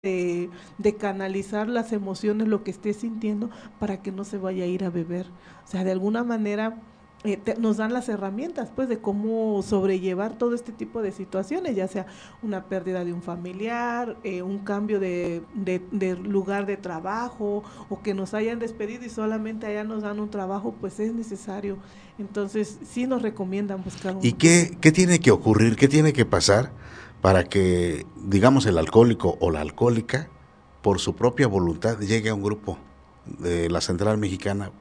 de canalizar las emociones, lo que esté sintiendo, para que no se vaya a ir a beber. O sea, de alguna manera nos dan las herramientas, pues, de cómo sobrellevar todo este tipo de situaciones, ya sea una pérdida de un familiar, un cambio de lugar de trabajo, o que nos hayan despedido y solamente allá nos dan un trabajo, pues es necesario. Entonces, sí nos recomiendan buscar ¿Y un... qué tiene que ocurrir, qué tiene que pasar para que, digamos, el alcohólico o la alcohólica, por su propia voluntad, llegue a un grupo de la Central Mexicana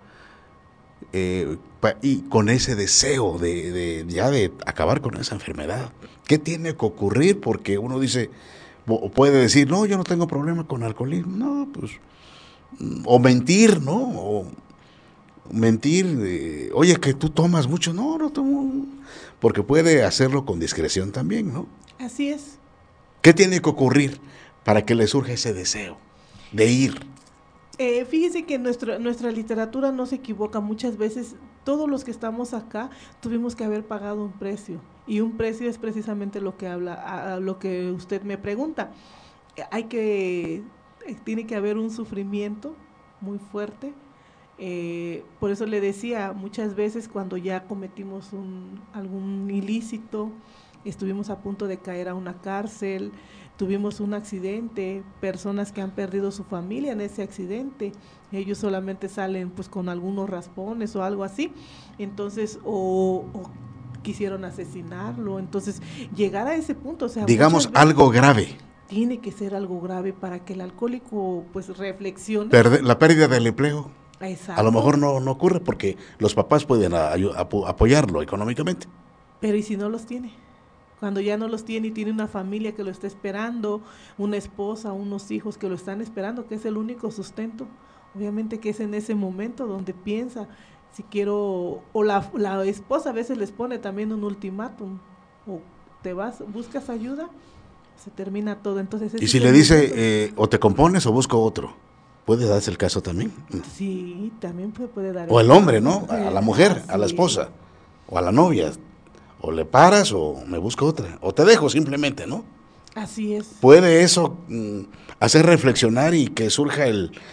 y con ese deseo de ya de acabar con esa enfermedad? ¿Qué tiene que ocurrir? Porque uno dice, o puede decir, no, yo no tengo problema con alcoholismo, no, pues, o mentir, ¿no? O mentir, oye, que tú tomas mucho, no, no tomo, porque puede hacerlo con discreción también, ¿no? Así es. ¿Qué tiene que ocurrir para que le surja ese deseo de ir? Fíjese que nuestra literatura no se equivoca. Muchas veces todos los que estamos acá tuvimos que haber pagado un precio. Y un precio es precisamente lo que habla, a lo que usted me pregunta. Hay que, tiene que haber un sufrimiento muy fuerte. Por eso le decía, muchas veces cuando ya cometimos algún ilícito, estuvimos a punto de caer a una cárcel, tuvimos un accidente, personas que han perdido su familia en ese accidente, ellos solamente salen pues con algunos raspones o algo así, entonces, o quisieron asesinarlo, entonces llegar a ese punto, o sea, Digamos muchas veces algo grave, tiene que ser algo grave para que el alcohólico pues reflexione. la pérdida del empleo. A lo Exacto, mejor no ocurre porque los papás pueden apoyarlo económicamente. pero ¿y si no los tiene? Cuando ya no los tiene y tiene una familia que lo está esperando, una esposa, unos hijos que lo están esperando, que es el único sustento, obviamente que es en ese momento donde piensa, si quiero, o la esposa a veces les pone también un ultimátum, o te vas, buscas ayuda, se termina todo, entonces Y ese si es el le dice, momento. o te compones o busco otro, puede darse el caso también. Sí, también puede dar O el el hombre, caso, ¿no? A la mujer, a la así es. esposa, o a la novia. O le paras o me busco otra. O te dejo simplemente, ¿no? Así es. Puede eso hacer reflexionar y que surja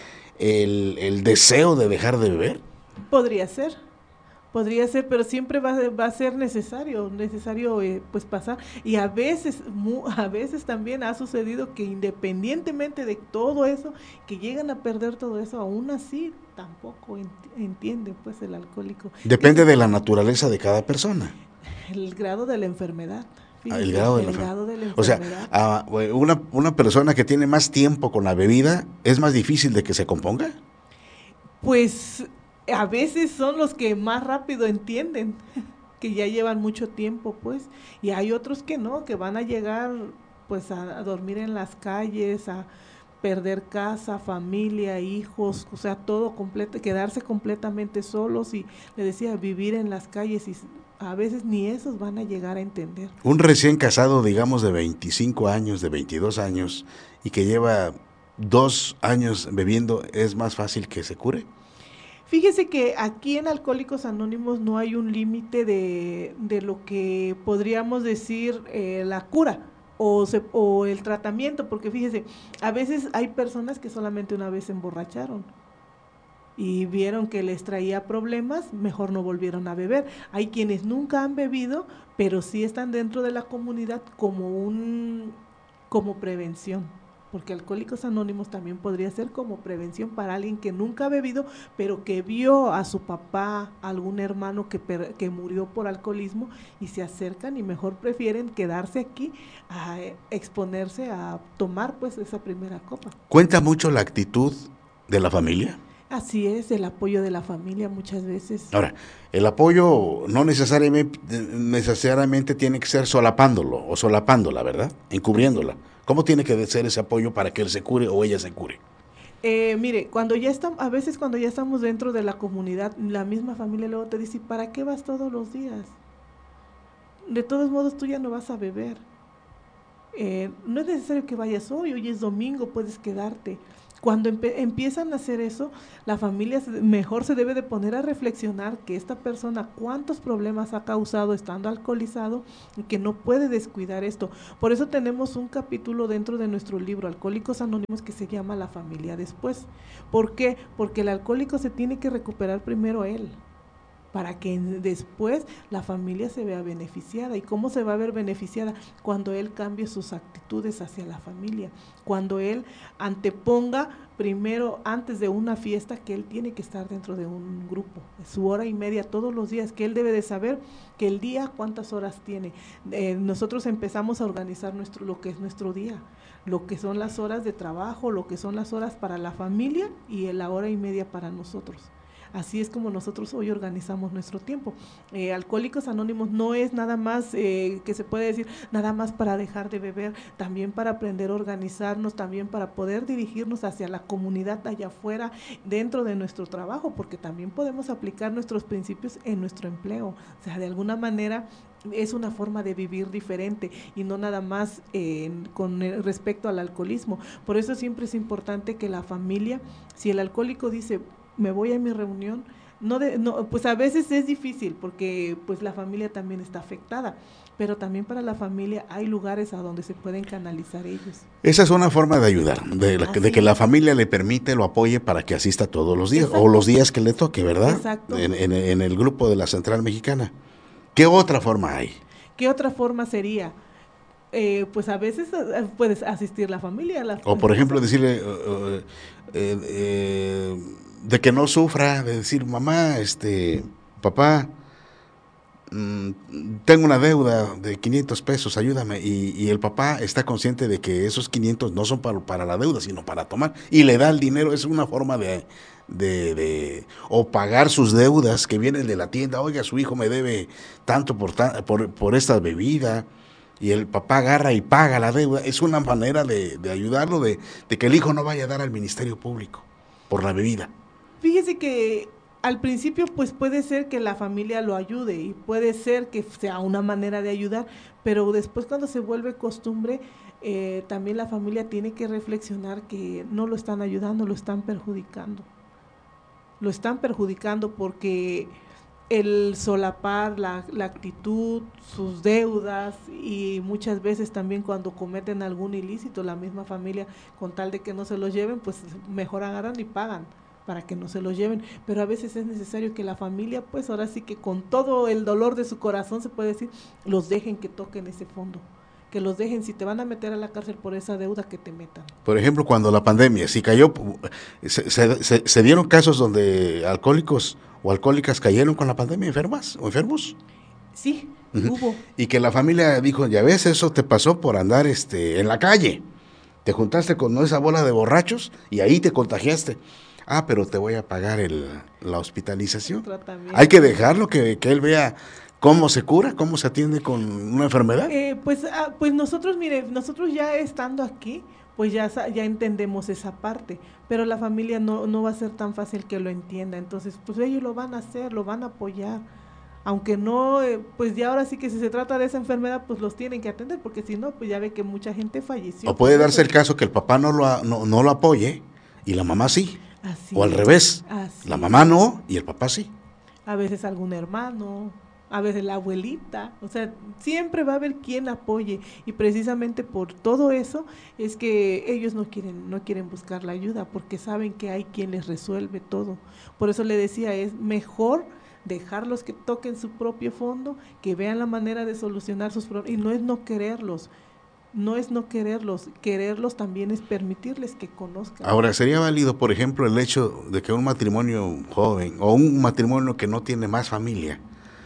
el deseo de dejar de beber. Podría ser, podría ser, pero siempre va a ser necesario pues pasar. Y a veces, a veces también ha sucedido que independientemente de todo eso, que llegan a perder todo eso, aún así tampoco entiende pues el alcohólico que Depende de la naturaleza de cada persona. el grado de la enfermedad. El Fíjese, grado de la el enfermedad. grado de la O sea, enfermedad. una persona que tiene más tiempo con la bebida es más difícil de que se componga. Pues a veces son los que más rápido entienden, que ya llevan mucho tiempo, pues, y hay otros que no, que van a llegar pues a dormir en las calles, a perder casa, familia, hijos, o sea, todo completo, quedarse completamente solos y le decía, vivir en las calles y a veces ni esos van a llegar a entender. Un recién casado, digamos, de 25 años, de 22 años, y que lleva 2 años bebiendo, ¿es más fácil que se cure? Fíjese que aquí en Alcohólicos Anónimos no hay un límite de lo que podríamos decir la cura o el tratamiento, porque fíjese, a veces hay personas que solamente una vez se emborracharon y vieron que les traía problemas, mejor no volvieron a beber. Hay quienes nunca han bebido, pero sí están dentro de la comunidad como prevención. Porque Alcohólicos Anónimos también podría ser como prevención para alguien que nunca ha bebido, pero que vio a su papá, algún hermano que murió por alcoholismo y se acercan y mejor prefieren quedarse aquí a exponerse a tomar pues esa primera copa. ¿Cuenta mucho la actitud de la familia? Así es, el apoyo de la familia muchas veces. Ahora, el apoyo no necesariamente tiene que ser solapándolo o solapándola, ¿verdad? Así. Encubriéndola. ¿Cómo tiene que ser ese apoyo para que él se cure o ella se cure? Mire, cuando ya estamos, a veces cuando ya estamos dentro de la comunidad, la misma familia luego te dice, ¿para qué vas todos los días? De todos modos tú ya no vas a beber. no es necesario que vayas hoy es domingo, puedes quedarte. Cuando empiezan a hacer eso, la familia mejor se debe de poner a reflexionar que esta persona cuántos problemas ha causado estando alcoholizado y que no puede descuidar esto. Por eso tenemos un capítulo dentro de nuestro libro Alcohólicos Anónimos que se llama La familia después. ¿Por qué? Porque el alcohólico se tiene que recuperar primero él, para que después la familia se vea beneficiada. ¿Y cómo se va a ver beneficiada? Cuando él cambie sus actitudes hacia la familia, cuando él anteponga primero, antes de una fiesta, que él tiene que estar dentro de un grupo, su hora y media todos los días, que él debe de saber que el día cuántas horas tiene. Nosotros empezamos a organizar lo que es nuestro día, lo que son las horas de trabajo, lo que son las horas para la familia y la hora y media para nosotros. Así es como nosotros hoy organizamos nuestro tiempo. Alcohólicos Anónimos no es nada más, que se puede decir, nada más para dejar de beber, también para aprender a organizarnos, también para poder dirigirnos hacia la comunidad allá afuera, dentro de nuestro trabajo, porque también podemos aplicar nuestros principios en nuestro empleo. O sea, de alguna manera es una forma de vivir diferente y no nada más con respecto al alcoholismo. Por eso siempre es importante que la familia, si el alcohólico dice, me voy a mi reunión, pues a veces es difícil porque pues la familia también está afectada, pero también para la familia hay lugares a donde se pueden canalizar ellos. Esa es una forma de ayudar, de que la familia le permite, lo apoye para que asista todos los días. Exacto. O los días que le toque, ¿verdad? Exacto. En el grupo de la Central Mexicana. ¿Qué otra forma hay? ¿Qué otra forma sería? Pues a veces puedes asistir la familia. O por ejemplo decirle de que no sufra, de decir, mamá, papá, tengo una deuda de 500 pesos, ayúdame. Y el papá está consciente de que esos 500 no son para la deuda, sino para tomar. Y le da el dinero. Es una forma o pagar sus deudas que vienen de la tienda. Oiga, su hijo me debe tanto por esta bebida. Y el papá agarra y paga la deuda. Es una manera de ayudarlo, de que el hijo no vaya a dar al Ministerio Público por la bebida. Fíjese que al principio pues puede ser que la familia lo ayude y puede ser que sea una manera de ayudar, pero después cuando se vuelve costumbre, también la familia tiene que reflexionar que no lo están ayudando, lo están perjudicando. Lo están perjudicando porque el solapar la actitud, sus deudas y muchas veces también cuando cometen algún ilícito, la misma familia con tal de que no se los lleven, pues mejor agarran y pagan para que no se los lleven, pero a veces es necesario que la familia, pues ahora sí que con todo el dolor de su corazón, se puede decir, los dejen que toquen ese fondo, que los dejen, si te van a meter a la cárcel por esa deuda, que te metan. Por ejemplo, cuando la pandemia, si cayó, se dieron casos donde alcohólicos o alcohólicas cayeron con la pandemia, enfermas o enfermos. Sí, hubo. Y que la familia dijo, ya ves, eso te pasó por andar en la calle, te juntaste con esa bola de borrachos y ahí te contagiaste. Ah, pero te voy a pagar la hospitalización. Hay que dejarlo que él vea cómo se cura, cómo se atiende con una enfermedad. Pues nosotros, mire, nosotros ya estando aquí, pues ya entendemos esa parte, pero la familia no va a ser tan fácil que lo entienda. Entonces, pues ellos lo van a hacer, lo van a apoyar. Aunque no, pues ya ahora sí que si se trata de esa enfermedad, pues los tienen que atender, porque si no, pues ya ve que mucha gente falleció. O puede darse el caso que el papá no lo apoye y la mamá sí. Así o al revés, la mamá no y el papá sí. A veces algún hermano, a veces la abuelita, o sea, siempre va a haber quien apoye, y precisamente por todo eso es que ellos no quieren buscar la ayuda, porque saben que hay quien les resuelve todo. Por eso le decía, es mejor dejarlos que toquen su propio fondo, que vean la manera de solucionar sus problemas, y no es no quererlos. No es no quererlos también es permitirles que conozcan. Ahora, ¿sería válido, por ejemplo, el hecho de que un matrimonio joven o un matrimonio que no tiene más familia,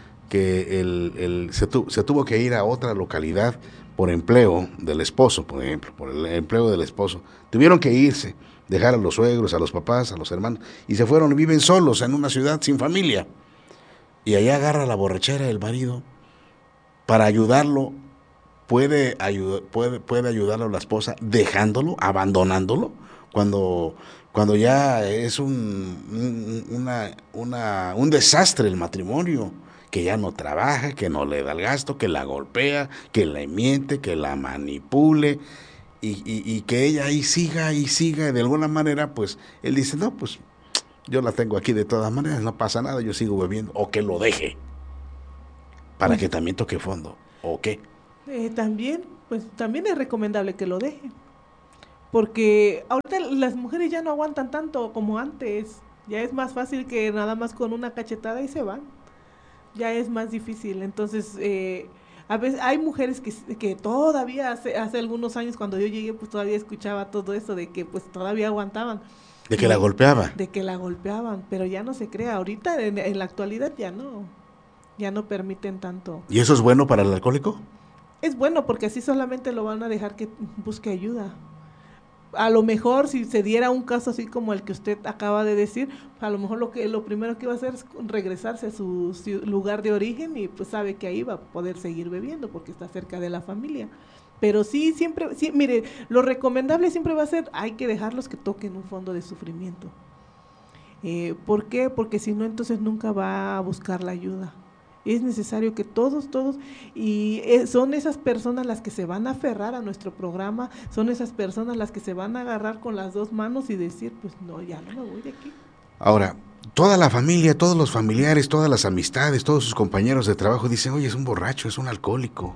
que se tuvo que ir a otra localidad por empleo del esposo, por ejemplo, por el empleo del esposo, tuvieron que irse, dejar a los suegros, a los papás, a los hermanos, y se fueron y viven solos en una ciudad sin familia, y allá agarra la borrachera del marido para ayudarlo? ¿Puede ayudarlo la esposa dejándolo, abandonándolo, cuando ya es un desastre el matrimonio, que ya no trabaja, que no le da el gasto, que la golpea, que la miente, que la manipule, y que ella ahí siga, y de alguna manera, pues, él dice, no, pues, yo la tengo aquí de todas maneras, no pasa nada, yo sigo bebiendo, o que lo deje, para Pues que también toque fondo, o qué. también, pues también es recomendable que lo deje, porque ahorita las mujeres ya no aguantan tanto como antes, ya es más fácil que nada más con una cachetada y se van, ya es más difícil, entonces a veces hay mujeres que todavía hace algunos años cuando yo llegué pues todavía escuchaba todo eso de que pues todavía aguantaban, De que la golpeaba. de que la golpeaban, pero ya no se crea, ahorita en la actualidad ya no permiten tanto. ¿Y eso es bueno para el alcohólico? Es bueno porque así solamente lo van a dejar que busque ayuda. A lo mejor si se diera un caso así como el que usted acaba de decir, a lo mejor lo primero que va a hacer es regresarse a su lugar de origen y pues sabe que ahí va a poder seguir bebiendo porque está cerca de la familia. Pero sí, siempre, sí, mire, lo recomendable siempre va a ser, hay que dejarlos que toquen un fondo de sufrimiento. ¿Por qué? Porque si no, entonces nunca va a buscar la ayuda. Es necesario que todos, y son esas personas las que se van a aferrar a nuestro programa, son esas personas las que se van a agarrar con las dos manos y decir, pues no, ya no me voy de aquí. Ahora, toda la familia, todos los familiares, todas las amistades, todos sus compañeros de trabajo dicen, oye, es un borracho, es un alcohólico.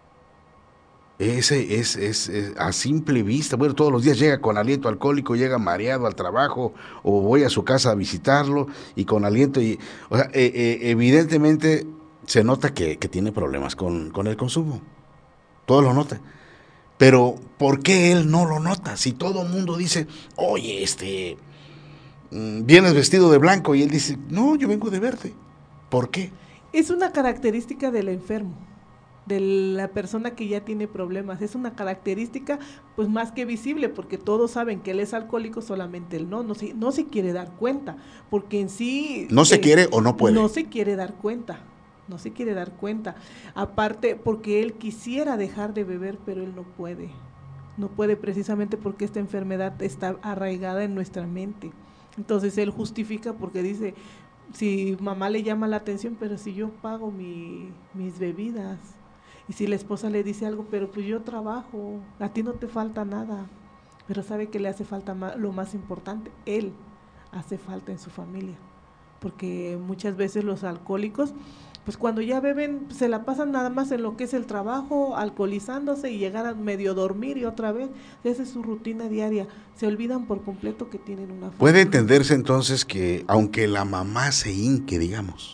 Ese es a simple vista, bueno, todos los días llega con aliento alcohólico, llega mareado al trabajo, o voy a su casa a visitarlo, y con aliento, o sea, evidentemente se nota que tiene problemas con el consumo, todo lo nota. Pero, ¿por qué él no lo nota? Si todo el mundo dice, oye, vienes vestido de blanco, y él dice, no, yo vengo de verde. ¿Por qué? Es una característica del enfermo, de la persona que ya tiene problemas, es una característica pues más que visible, porque todos saben que él es alcohólico, solamente él no se quiere dar cuenta, porque en sí... ¿No se quiere o no puede? No se quiere dar cuenta, no se quiere dar cuenta, aparte porque él quisiera dejar de beber, pero él no puede precisamente porque esta enfermedad está arraigada en nuestra mente, entonces él justifica porque dice, si mamá le llama la atención, pero si yo pago mis bebidas, y si la esposa le dice algo, pero pues yo trabajo, a ti no te falta nada, pero sabe que le hace falta lo más importante, él hace falta en su familia, porque muchas veces los alcohólicos, pues cuando ya beben, se la pasan nada más en lo que es el trabajo, alcoholizándose y llegar a medio dormir y otra vez, esa es su rutina diaria, se olvidan por completo que tienen una familia. Puede entenderse entonces que aunque la mamá se hinque, digamos,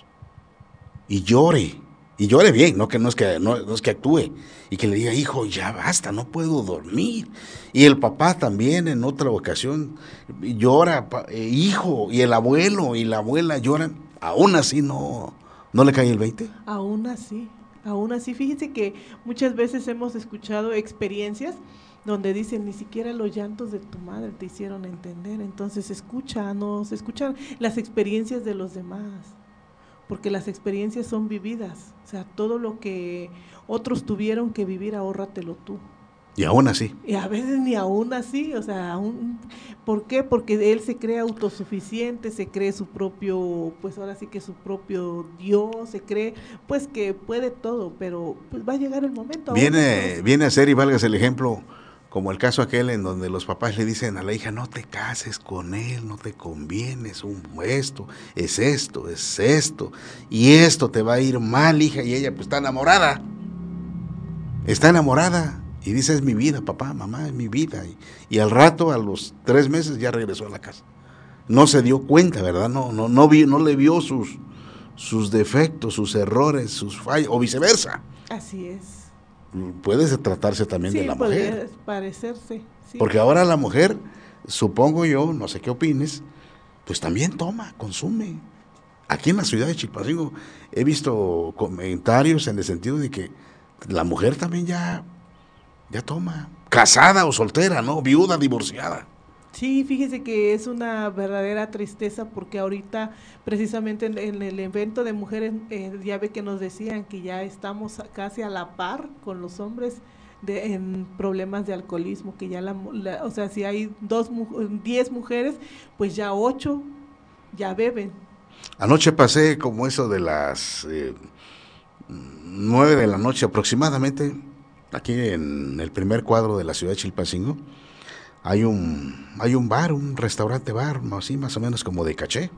y llore bien, no es que actúe, y que le diga, hijo, ya basta, no puedo dormir, y el papá también en otra ocasión llora, hijo, y el abuelo y la abuela lloran, aún así no le cae el 20. Aún así, fíjense que muchas veces hemos escuchado experiencias donde dicen, ni siquiera los llantos de tu madre te hicieron entender, entonces escuchan las experiencias de los demás, porque las experiencias son vividas, o sea, todo lo que otros tuvieron que vivir, ahórratelo tú. Y aún así. Y a veces ni aún así, o sea, ¿por qué? Porque él se cree autosuficiente, se cree su propio, pues ahora sí que su propio Dios, se cree pues que puede todo, pero pues va a llegar el momento. Viene a ser, y válgase el ejemplo, como el caso aquel en donde los papás le dicen a la hija, no te cases con él, no te conviene, es esto, y esto te va a ir mal, hija, y ella pues está enamorada, y dice, es mi vida, papá, mamá, es mi vida, y al rato, a los 3 meses, ya regresó a la casa. No se dio cuenta, ¿verdad? No le vio sus defectos, sus errores, sus fallos, o viceversa. Así es. Puede tratarse también Sí, de la mujer. puede parecerse. Sí. Porque ahora la mujer, supongo yo, no sé qué opines, pues también toma, consume. Aquí en la ciudad de Chilpancingo he visto comentarios en el sentido de que la mujer también ya toma. Casada o soltera, ¿no? Viuda, divorciada. Sí, fíjese que es una verdadera tristeza porque ahorita precisamente en el evento de mujeres ya ve que nos decían que ya estamos casi a la par con los hombres en problemas de alcoholismo, que ya o sea, si hay 10 mujeres, pues ya 8 ya beben. Anoche pasé como eso de las 9 de la noche aproximadamente, aquí en el primer cuadro de la ciudad de Chilpancingo. Hay un bar, un restaurante bar, así más o menos como de caché.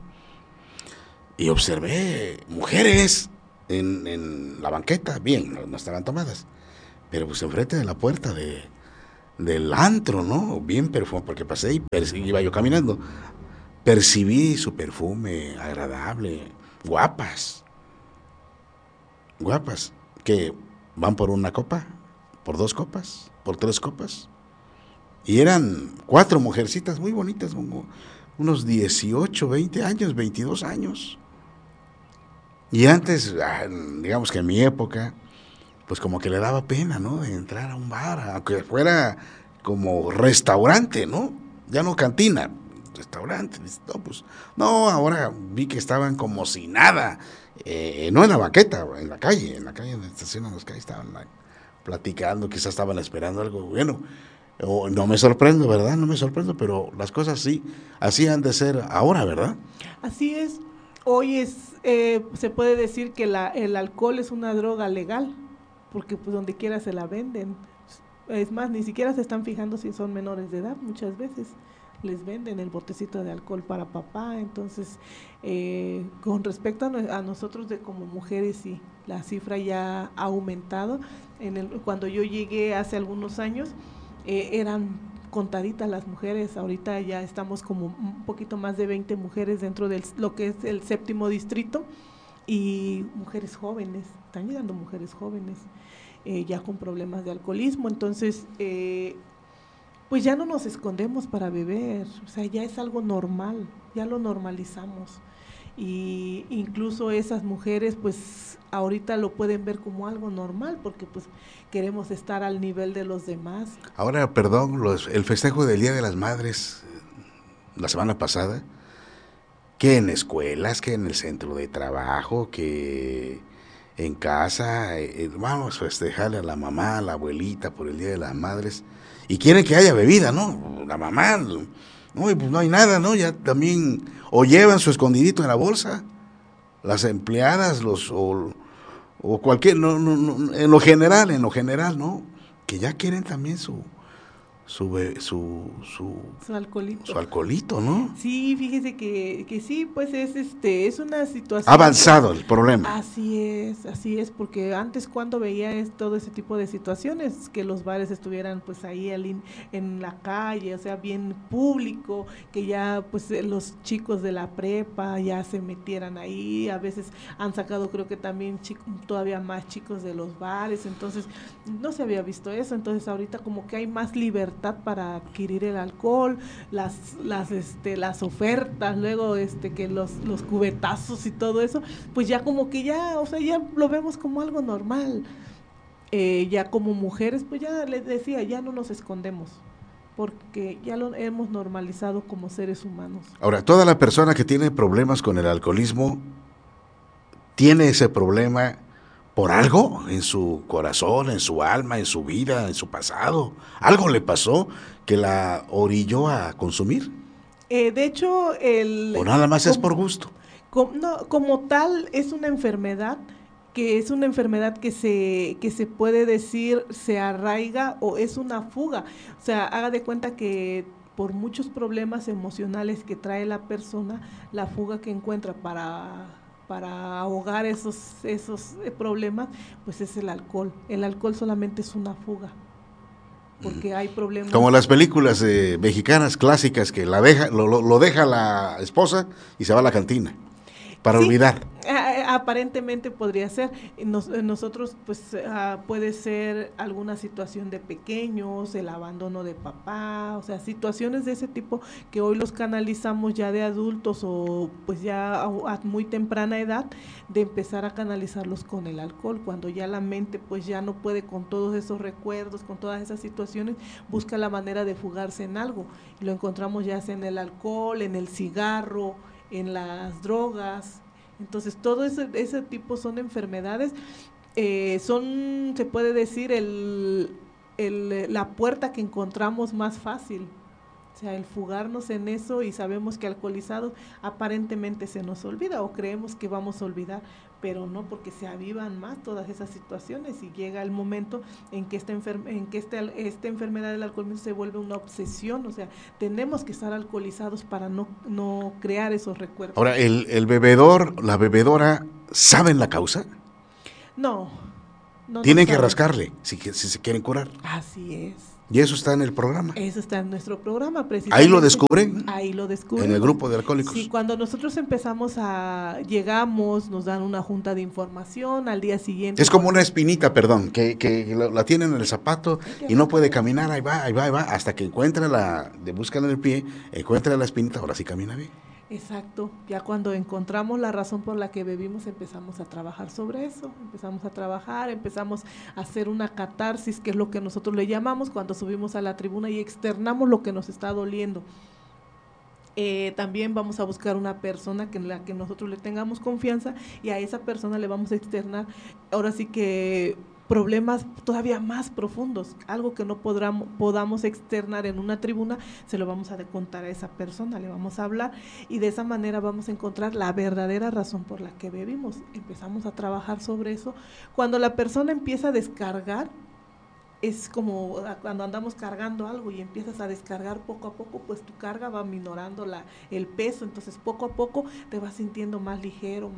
Y observé mujeres en la banqueta, bien, no estaban tomadas, pero pues enfrente de la puerta del antro, ¿no? Bien perfumado, porque pasé y iba yo caminando. Percibí su perfume agradable, guapas, guapas, que van por una copa, por dos copas, por tres copas. Y eran cuatro mujercitas muy bonitas, como unos 18, 20 años, 22 años. Y antes, digamos que en mi época, pues como que le daba pena, ¿no? De entrar a un bar, aunque fuera como restaurante, ¿no? Ya no cantina, restaurante. No, pues, no, ahora vi que estaban como si nada, no en la banqueta, en la calle, en la estación en las calles estaban platicando, quizás estaban esperando algo bueno. No me sorprendo, ¿verdad? No me sorprendo, pero las cosas sí, así han de ser ahora, ¿verdad? Así es. Hoy se puede decir que el alcohol es una droga legal, porque pues donde quiera se la venden. Es más, ni siquiera se están fijando si son menores de edad, muchas veces les venden el botecito de alcohol para papá. Entonces, con respecto a nosotros de como mujeres, sí, la cifra ya ha aumentado. Cuando yo llegué hace algunos años, eran contaditas las mujeres. Ahorita ya estamos como un poquito más de 20 mujeres dentro de lo que es el séptimo distrito, y mujeres jóvenes, están llegando mujeres jóvenes ya con problemas de alcoholismo. Entonces, pues ya no nos escondemos para beber, o sea, ya es algo normal, ya lo normalizamos. Y incluso esas mujeres pues ahorita lo pueden ver como algo normal, porque pues queremos estar al nivel de los demás. Ahora, perdón, el festejo del Día de las Madres, la semana pasada, que en escuelas, que en el centro de trabajo, que en casa, vamos a festejarle a la mamá, a la abuelita por el Día de las Madres, y quieren que haya bebida, ¿no? La mamá, no, y pues no hay nada, ¿no? Ya también, o llevan su escondidito en la bolsa, las empleadas, o cualquier, en lo general, ¿no? Que ya quieren también Su alcoholito. su alcoholito, ¿no? Sí, fíjese que sí, pues es una Ha situación. avanzado el problema. Así es, porque antes cuando veía todo ese tipo de situaciones, que los bares estuvieran pues ahí en la calle, o sea, bien público, que ya pues los chicos de la prepa ya se metieran ahí. A veces han sacado, creo que también todavía más chicos de los bares. Entonces no se había visto eso. Entonces ahorita como que hay más libertad para adquirir el alcohol, las ofertas, luego que los cubetazos y todo eso, pues ya como que ya, o sea, ya lo vemos como algo normal. Ya como mujeres, pues ya les decía, ya no nos escondemos, porque ya lo hemos normalizado como seres humanos. Ahora, toda la persona que tiene problemas con el alcoholismo tiene ese problema por algo en su corazón, en su alma, en su vida, en su pasado. Algo le pasó que la orilló a consumir. De hecho, O nada más es por gusto. No, como tal, es una enfermedad, que se puede decir se arraiga o es una fuga. O sea, haga de cuenta que por muchos problemas emocionales que trae la persona, la fuga que encuentra para ahogar esos problemas, pues es el alcohol. El alcohol solamente es una fuga, porque hay problemas. Como las películas mexicanas clásicas que lo deja la esposa y se va a la cantina para Sí, olvidar. aparentemente podría ser. Nosotros, pues, puede ser alguna situación de pequeños, el abandono de papá, o sea, situaciones de ese tipo que hoy los canalizamos ya de adultos, o pues ya a muy temprana edad, de empezar a canalizarlos con el alcohol, cuando ya la mente pues ya no puede con todos esos recuerdos, con todas esas situaciones, busca la manera de fugarse en algo, y lo encontramos ya sea en el alcohol, en el cigarro, en las drogas. Entonces todo ese tipo son enfermedades, se puede decir, la puerta que encontramos más fácil O sea, el fugarnos en eso y sabemos que alcoholizados aparentemente se nos olvida o creemos que vamos a olvidar, pero no, porque se avivan más todas esas situaciones y llega el momento en que esta enfermedad del alcoholismo se vuelve una obsesión. O sea, tenemos que estar alcoholizados para no crear esos recuerdos. Ahora, el bebedor, la bebedora, ¿saben la causa? No. Tienen que rascarle si se quieren curar. Así es. Y eso está en el programa. Eso está en nuestro programa, precisamente. Ahí lo descubren. Ahí lo descubren. En el grupo de alcohólicos. Sí, cuando nosotros llegamos, nos dan una junta de información, al día siguiente. Es como una espinita, perdón, que la tienen en el zapato y no puede caminar, ahí va, hasta que encuentra le buscan en el pie, encuentra la espinita, ahora sí camina bien. Exacto, ya cuando encontramos la razón por la que bebimos empezamos a trabajar sobre eso, empezamos a hacer una catarsis, que es lo que nosotros le llamamos cuando subimos a la tribuna y externamos lo que nos está doliendo. También vamos a buscar una persona en la que nosotros le tengamos confianza y a esa persona le vamos a externar, ahora sí que problemas todavía más profundos, algo que no podamos externar en una tribuna, se lo vamos a contar a esa persona, le vamos a hablar y de esa manera vamos a encontrar la verdadera razón por la que bebimos. Empezamos a trabajar sobre eso. Cuando la persona empieza a descargar, es como cuando andamos cargando algo y empiezas a descargar poco a poco, pues tu carga va minorando el peso, entonces poco a poco te vas sintiendo más ligero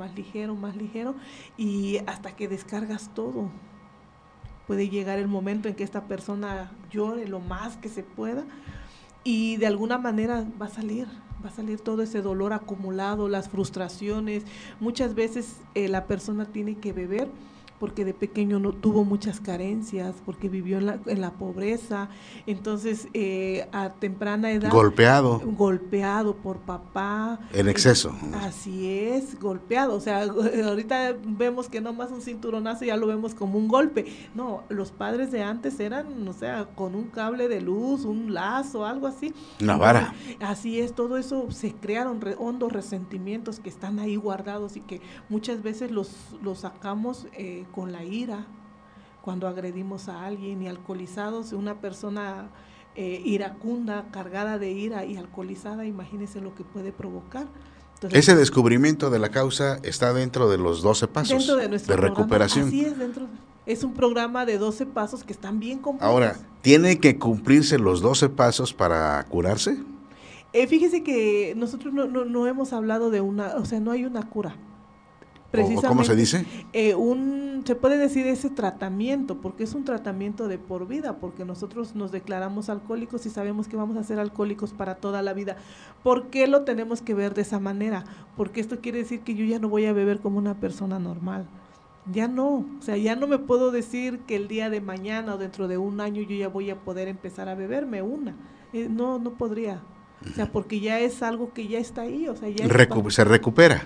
y hasta que descargas todo. Puede llegar el momento en que esta persona llore lo más que se pueda y de alguna manera va a salir todo ese dolor acumulado, las frustraciones. Muchas veces la persona tiene que beber porque de pequeño no tuvo muchas carencias, porque vivió en la pobreza, entonces a temprana edad golpeado por papá en exceso. Así es, golpeado, o sea, ahorita vemos que no más un cinturonazo ya lo vemos como un golpe. No, los padres de antes eran, o sea, con un cable de luz, un lazo, algo así. Una vara. Así es, todo eso se crearon hondos resentimientos que están ahí guardados y que muchas veces los sacamos con la ira, cuando agredimos a alguien, y alcoholizados, una persona iracunda, cargada de ira y alcoholizada, imagínense lo que puede provocar. Entonces, ese descubrimiento de la causa está dentro de los 12 pasos de recuperación. Así es, es un programa de 12 pasos que están bien completos. Ahora, ¿tiene que cumplirse los 12 pasos para curarse? Fíjese que nosotros no hemos hablado de no hay una cura. Precisamente, ¿cómo se dice? Se puede decir ese tratamiento, porque es un tratamiento de por vida, porque nosotros nos declaramos alcohólicos y sabemos que vamos a ser alcohólicos para toda la vida. ¿Por qué lo tenemos que ver de esa manera? Porque esto quiere decir que yo ya no voy a beber como una persona normal. Ya no, o sea, ya no me puedo decir que el día de mañana o dentro de un año yo ya voy a poder empezar a beberme una. No podría, o sea, porque ya es algo que ya está ahí, o sea, ya se recupera.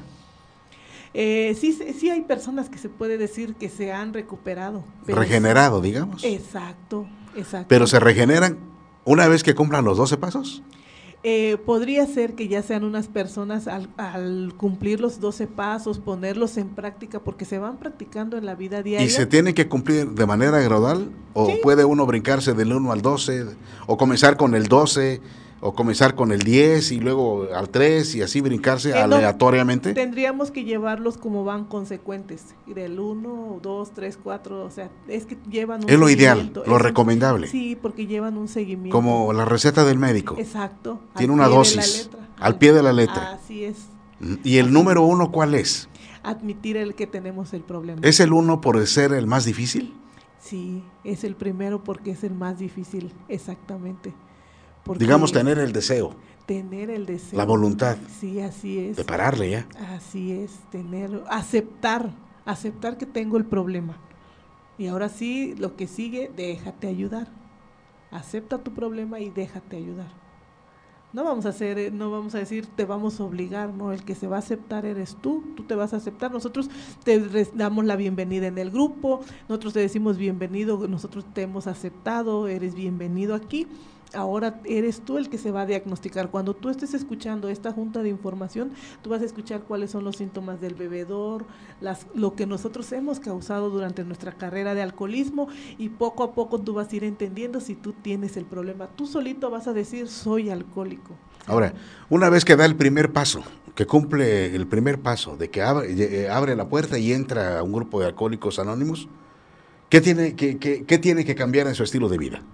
Sí hay personas que se puede decir que se han recuperado. Regenerado, digamos. Exacto. ¿Pero se regeneran una vez que cumplan los 12 pasos? Podría ser que ya sean unas personas al cumplir los 12 pasos, ponerlos en práctica, porque se van practicando en la vida diaria. ¿Y se tiene que cumplir de manera gradual? ¿O sí, puede uno brincarse del 1 al 12? ¿O comenzar con el 12? ¿O comenzar con el 10 y luego al 3 y así brincarse aleatoriamente? Tendríamos que llevarlos como van consecuentes, del 1, 2, 3, 4, o sea, es que llevan un seguimiento. Es lo ideal, lo recomendable. Sí, porque llevan un seguimiento. Como la receta del médico. Exacto. Tiene una dosis, al pie de la letra. Así es. ¿Y el número 1 cuál es? Admitir que tenemos el problema. ¿Es el 1 por ser el más difícil? Sí, es el primero porque es el más difícil, exactamente. Digamos, tener el deseo. Tener el deseo. La voluntad. Sí, así es. De pararle ya. Así es, aceptar que tengo el problema. Y ahora sí, lo que sigue, déjate ayudar. Acepta tu problema y déjate ayudar. No vamos a decir te vamos a obligar, no, el que se va a aceptar eres tú te vas a aceptar. Nosotros te damos la bienvenida en el grupo, nosotros te decimos bienvenido, nosotros te hemos aceptado, eres bienvenido aquí. Ahora eres tú el que se va a diagnosticar. Cuando tú estés escuchando esta junta de información, tú vas a escuchar cuáles son los síntomas del bebedor, lo que nosotros hemos causado durante nuestra carrera de alcoholismo, y poco a poco tú vas a ir entendiendo si tú tienes el problema. Tú solito vas a decir, soy alcohólico. Ahora, una vez que da el primer paso, que cumple el primer paso, de que abre la puerta y entra a un grupo de alcohólicos anónimos, ¿qué tiene que cambiar en su estilo de vida?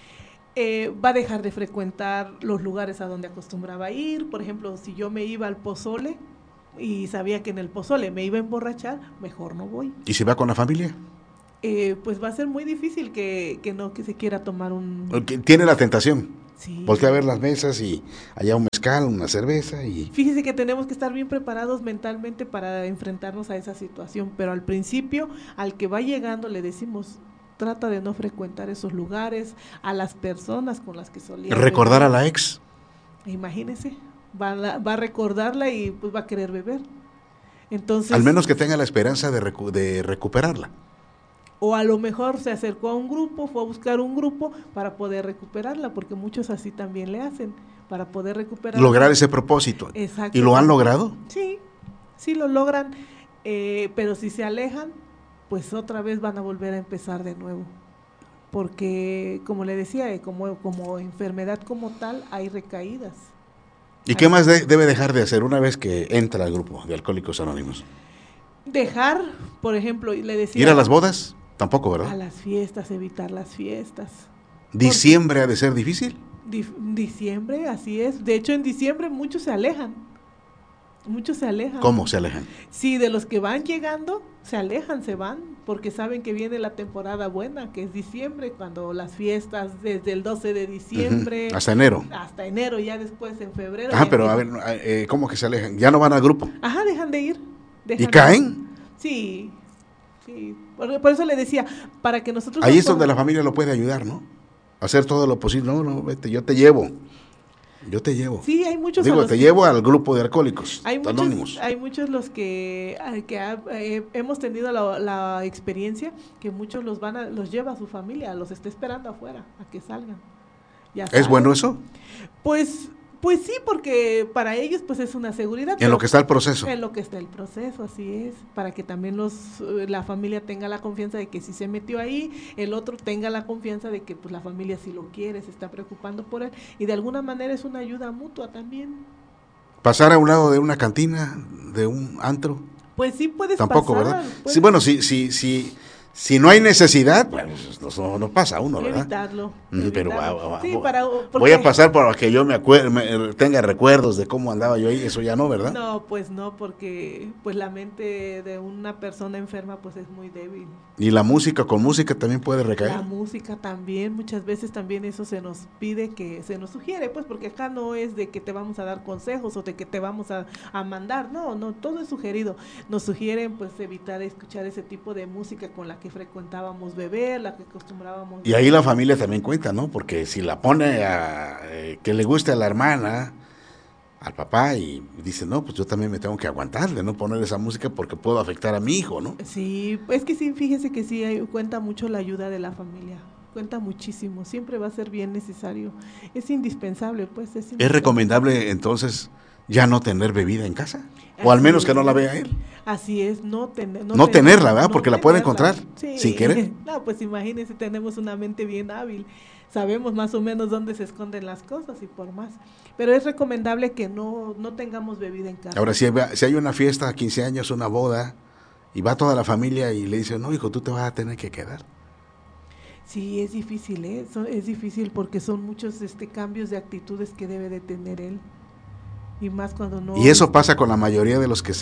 Va a dejar de frecuentar los lugares a donde acostumbraba ir. Por ejemplo, si yo me iba al pozole y sabía que en el pozole me iba a emborrachar, mejor no voy. ¿Y si va con la familia? Pues va a ser muy difícil que se quiera tomar un... Tiene la tentación. Sí. Voltea a ver las mesas y allá un mezcal, una cerveza y... Fíjese que tenemos que estar bien preparados mentalmente para enfrentarnos a esa situación, pero al principio, al que va llegando, le decimos, trata de no frecuentar esos lugares, a las personas con las que solía ¿Recordar beber. a la ex? Imagínese, va a recordarla y pues va a querer beber. Entonces, al menos que tenga la esperanza de recuperarla. O a lo mejor se acercó a un grupo, fue a buscar un grupo para poder recuperarla, porque muchos así también le hacen, para poder recuperarla. Lograr ese propósito. Exacto. ¿Y lo han logrado? Sí, sí lo logran, pero si se alejan, pues otra vez van a volver a empezar de nuevo. Porque, como le decía, como enfermedad como tal, hay recaídas. ¿Y qué más debe dejar de hacer una vez que entra al grupo de Alcohólicos Anónimos? Dejar, por ejemplo, le decía... ¿Ir a las bodas? Tampoco, ¿verdad? A las fiestas, evitar las fiestas. ¿Diciembre ha de ser difícil? Diciembre, así es. De hecho, en diciembre muchos se alejan. Muchos se alejan. ¿Cómo se alejan? Sí, de los que van llegando, se alejan, se van, porque saben que viene la temporada buena, que es diciembre, cuando las fiestas, desde el 12 de diciembre. Hasta enero. Hasta enero, ya después en febrero. Pero a ver, ¿cómo que se alejan? ¿Ya no van al grupo? Ajá, dejan de ir. ¿Y caen? Sí, sí. Por eso le decía, para que nosotros... Ahí es donde la familia lo puede ayudar, ¿no? Hacer todo lo posible. No, vete, yo te llevo. Sí, hay muchos... Te llevo al grupo de alcohólicos anónimos. Hay muchos los que hemos tenido la experiencia que muchos los lleva a su familia, los está esperando afuera a que salgan. ¿Es bueno eso? Pues sí, porque para ellos pues es una seguridad. En lo que está el proceso. En lo que está el proceso, así es, para que también la familia tenga la confianza de que si se metió ahí, el otro tenga la confianza de que pues la familia si lo quiere, se está preocupando por él, y de alguna manera es una ayuda mutua también. ¿Pasar a un lado de una cantina, de un antro? Pues sí puedes tampoco, pasar. ¿verdad? Sí, bueno, si no hay necesidad, pues no pasa uno, ¿verdad? Evitarlo. Pero sí, voy a pasar para que yo tenga recuerdos de cómo andaba yo ahí, eso ya no, ¿verdad? No, pues no, porque pues la mente de una persona enferma pues es muy débil. ¿Y la música, con música también puede recaer? La música también, muchas veces también eso se nos pide, que se nos sugiere, pues porque acá no es de que te vamos a dar consejos o de que te vamos a mandar, no, todo es sugerido. Nos sugieren pues evitar escuchar ese tipo de música con la que frecuentábamos beber, la que acostumbrábamos. Y ahí la familia también cuenta, ¿no? Porque si la pone que le guste a la hermana, al papá, y dice, no, pues yo también me tengo que aguantar de no poner esa música porque puedo afectar a mi hijo, ¿no? Sí, es que sí, fíjese que sí, cuenta mucho la ayuda de la familia, cuenta muchísimo, siempre va a ser bien necesario, es indispensable, pues. ¿Es recomendable entonces ya no tener bebida en casa? O al menos que no la vea él. Así es, no tenerla, ¿verdad? Porque la puede encontrar sin querer. No, pues imagínese, tenemos una mente bien hábil, sabemos más o menos dónde se esconden las cosas y por más. Pero es recomendable que no tengamos bebida en casa. Ahora, si hay una fiesta, 15 años, una boda, y va toda la familia y le dice, no, hijo, tú te vas a tener que quedar. Sí, es difícil, es difícil porque son muchos cambios de actitudes que debe de tener él. Y más cuando no... Y eso pasa con la mayoría de los que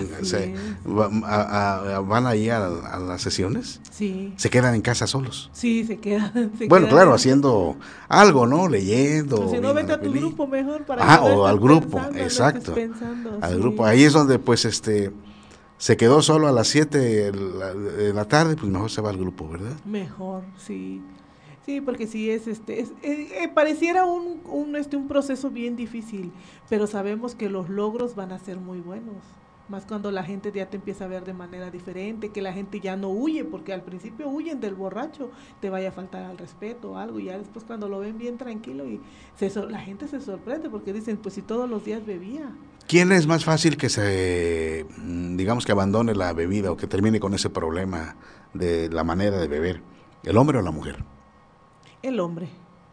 van ahí a las sesiones. Sí. Se quedan en casa solos. Sí, se quedan. Bueno, claro, haciendo algo, ¿no? Leyendo. O si no, vete a tu grupo mejor para que o al grupo, exacto. Al grupo. Ahí es donde, pues, se quedó solo a las 7 de la tarde, pues mejor se va al grupo, ¿verdad? Mejor, sí. Sí, porque sí pareciera un proceso bien difícil, pero sabemos que los logros van a ser muy buenos. más cuando la gente ya te empieza a ver de manera diferente, que la gente ya no huye, porque al principio huyen del borracho, te vaya a faltar al respeto o algo, y ya después cuando lo ven bien tranquilo, y la gente se sorprende, porque dicen, pues si todos los días bebía. ¿Quién es más fácil que digamos que abandone la bebida o que termine con ese problema de la manera de beber? ¿El hombre o la mujer? El hombre.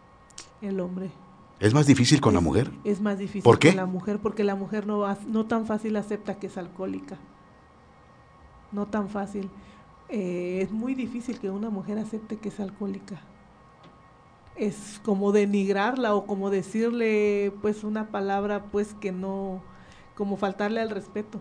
¿Es más difícil con la mujer? Es más difícil ¿Por qué? con la mujer, porque la mujer no tan fácil acepta que es alcohólica. No tan fácil. Es muy difícil que una mujer acepte que es alcohólica. Es como denigrarla o como decirle pues una palabra pues que no, como faltarle al respeto.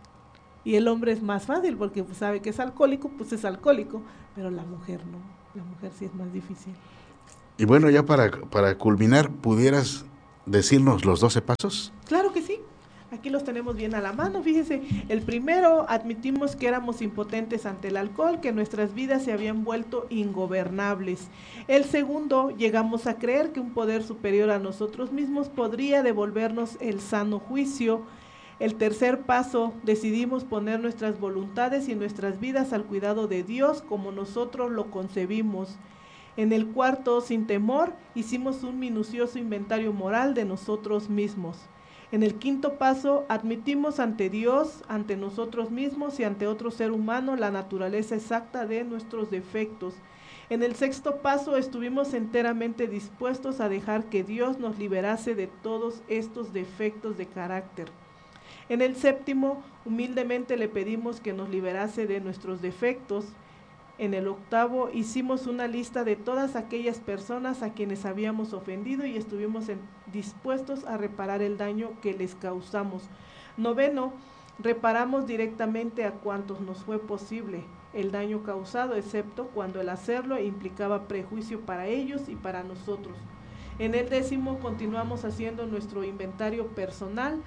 Y el hombre es más fácil porque pues, sabe que es alcohólico, pues es alcohólico, pero la mujer no, la mujer sí es más difícil. Y bueno, ya para culminar, ¿pudieras decirnos los 12 pasos? Claro que sí. Aquí los tenemos bien a la mano, fíjese. El primero, admitimos que éramos impotentes ante el alcohol, que nuestras vidas se habían vuelto ingobernables. El segundo, llegamos a creer que un poder superior a nosotros mismos podría devolvernos el sano juicio. El tercer paso, decidimos poner nuestras voluntades y nuestras vidas al cuidado de Dios como nosotros lo concebimos. En el cuarto, sin temor, hicimos un minucioso inventario moral de nosotros mismos. En el quinto paso, admitimos ante Dios, ante nosotros mismos y ante otro ser humano la naturaleza exacta de nuestros defectos. En el sexto paso, estuvimos enteramente dispuestos a dejar que Dios nos liberase de todos estos defectos de carácter. En el séptimo, humildemente le pedimos que nos liberase de nuestros defectos. En el octavo, hicimos una lista de todas aquellas personas a quienes habíamos ofendido y estuvimos dispuestos a reparar el daño que les causamos. Noveno, reparamos directamente a cuantos nos fue posible el daño causado, excepto cuando el hacerlo implicaba prejuicio para ellos y para nosotros. En el décimo, continuamos haciendo nuestro inventario personal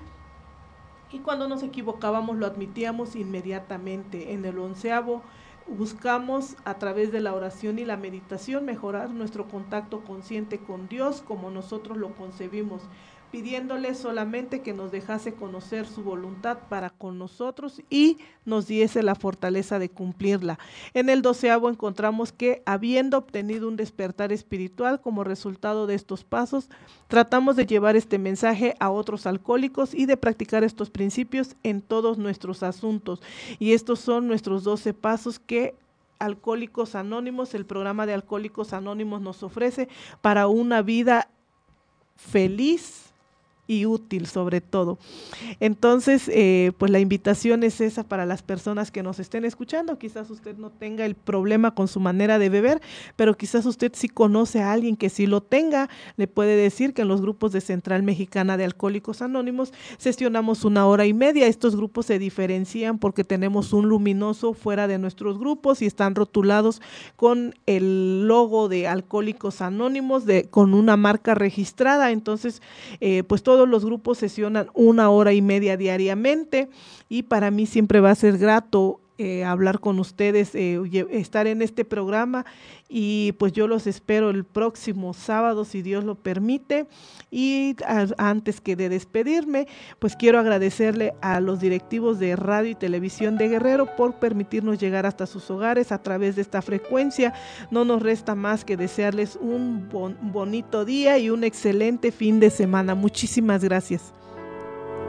y cuando nos equivocábamos lo admitíamos inmediatamente. En el onceavo, buscamos a través de la oración y la meditación mejorar nuestro contacto consciente con Dios como nosotros lo concebimos, pidiéndole solamente que nos dejase conocer su voluntad para con nosotros y nos diese la fortaleza de cumplirla. En el 12º encontramos que, habiendo obtenido un despertar espiritual como resultado de estos pasos, tratamos de llevar este mensaje a otros alcohólicos y de practicar estos principios en todos nuestros asuntos. Y estos son nuestros 12 pasos que Alcohólicos Anónimos, el programa de Alcohólicos Anónimos nos ofrece para una vida feliz y útil sobre todo. Entonces, pues la invitación es esa para las personas que nos estén escuchando. Quizás usted no tenga el problema con su manera de beber, pero quizás usted sí conoce a alguien que sí lo tenga. Le puede decir que en los grupos de Central Mexicana de Alcohólicos Anónimos sesionamos 1 hora y media. Estos grupos se diferencian porque tenemos un luminoso fuera de nuestros grupos y están rotulados con el logo de Alcohólicos Anónimos, con una marca registrada. Entonces, pues todos los grupos sesionan 1 hora y media diariamente y para mí siempre va a ser grato hablar con ustedes, estar en este programa y pues yo los espero el próximo sábado si Dios lo permite. Y antes que de despedirme, pues quiero agradecerle a los directivos de Radio y Televisión de Guerrero por permitirnos llegar hasta sus hogares a través de esta frecuencia. No nos resta más que desearles un bonito día y un excelente fin de semana. Muchísimas gracias.